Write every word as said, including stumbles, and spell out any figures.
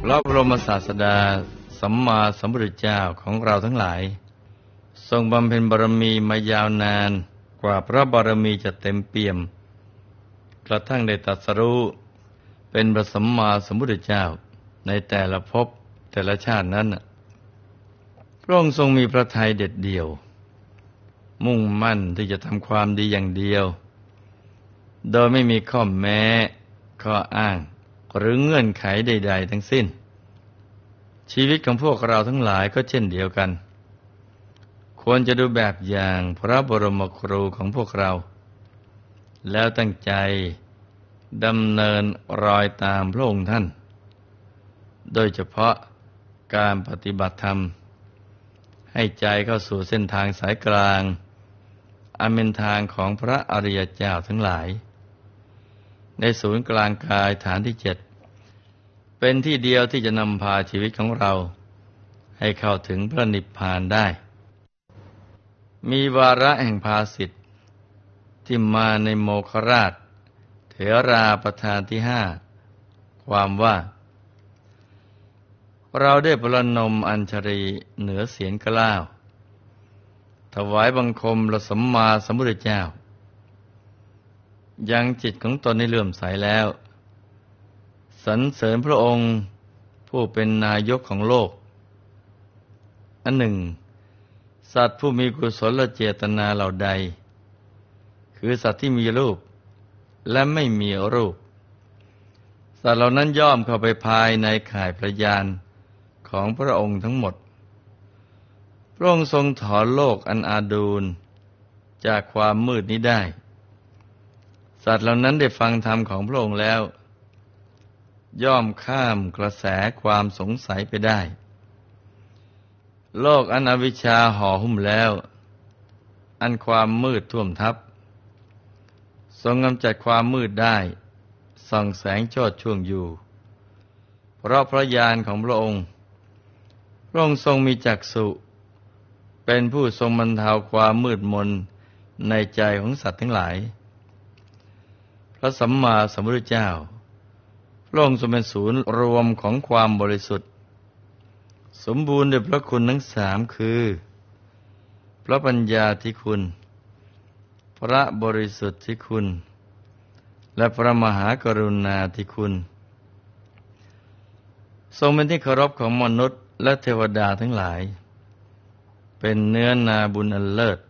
พระบรมศาสดาสัมมาสัมพุทธเจ้าของเราทั้งหลายทรงบำเพ็ญบารมีมายาวนานกว่าพระบารมีจะเต็มเปี่ยมกระทั่งได้ตรัสรู้เป็นพระสัมมาสัมพุทธเจ้าในแต่ละภพแต่ละชาตินั้นพระองค์ทรงมีพระทัยเด็ดเดี่ยวมุ่งมั่นที่จะทำความดีอย่างเดียวโดยไม่มีข้อแม้ข้ออ้างหรือเงื่อนไขใดๆทั้งสิ้นชีวิตของพวกเราทั้งหลายก็เช่นเดียวกันควรจะดูแบบอย่างพระบรมครูของพวกเราแล้วตั้งใจดำเนินรอยตามพระองค์ท่านโดยเฉพาะการปฏิบัติธรรมให้ใจเข้าสู่เส้นทางสายกลางอันเป็นทางของพระอริยเจ้าทั้งหลายในศูนย์กลางกายฐานที่เจ็ดเป็นที่เดียวที่จะนำพาชีวิตของเราให้เข้าถึงพระนิพพานได้มีวาระแห่งภาสิทธิ์ที่มาในโมคราชเถราประธานที่ห้าความว่าเราได้ประนมอัญชลีเหนือเสียงกล้าวถวายบังคมพระสัมมาสัมพุทธเจ้ายังจิตของตนให้เลื่อมใสแล้วสรรเสริญพระองค์ผู้เป็นนายกของโลกอันหนึ่งสัตว์ผู้มีกุศลเจตนาเหล่าใดคือสัตว์ที่มีรูปและไม่มีรูปสัตว์เหล่านั้นย่อมเข้าไปภายในข่ายพระญาณของพระองค์ทั้งหมดพระองค์ทรงถอนโลกอันอาดูลจากความมืดนี้ได้สัตว์เหล่านั้นได้ฟังธรรมของพระองค์แล้วย่อมข้ามกระแสความสงสัยไปได้โลกอันอวิชชาห่อหุ้มแล้วอันความมืดท่วมทับทรงกำจัดความมืดได้ส่องแสงโชติช่วงอยู่เพราะพระญาณของพระองค์พระองค์ทรงมีจักษุเป็นผู้ทรงบรรเทาความมืดมนในใจของสัตว์ทั้งหลายพระสัมมาสัมพุทธเจ้าพระองค์ทรงเป็นศูนย์รวมของความบริสุทธิ์สมบูรณ์ด้วยพระคุณทั้งสามคือพระปัญญาธิคุณพระบริสุทธิคุณและพระมหากรุณาธิคุณทรงเป็นที่เคารพของมนุษย์และเทวดาทั้งหลายเป็นเนื้อนาบุญอันเลิศ